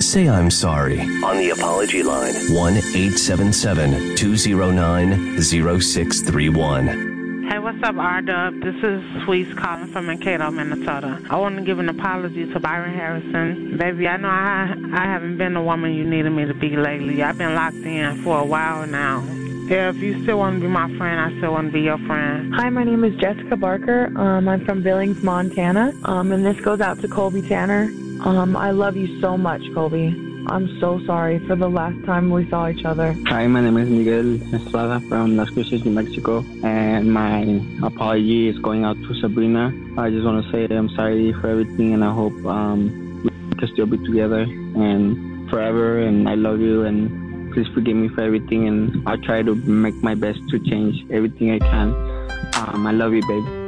Say I'm sorry on the apology line, 1-877-209-0631. Hey, what's up, R-Dub? This is Sweets calling from Mankato, Minnesota. I want to give an apology to Byron Harrison. Baby, I know I haven't been the woman you needed me to be lately. I've been locked in for a while now. Yeah, if you still want to be my friend, I still want to be your friend. Hi, my name is Jessica Barker. I'm from Billings, Montana. And this goes out to Colby Tanner. I love you so much, Colby. I'm so sorry for the last time we saw each other. Hi, my name is Miguel Estrada from Las Cruces, New Mexico, and my apology is going out to Sabrina. I just want to say I'm sorry for everything, and I hope we can still be together and forever, and I love you, and please forgive me for everything, and I'll try to make my best to change everything I can. I love you, babe.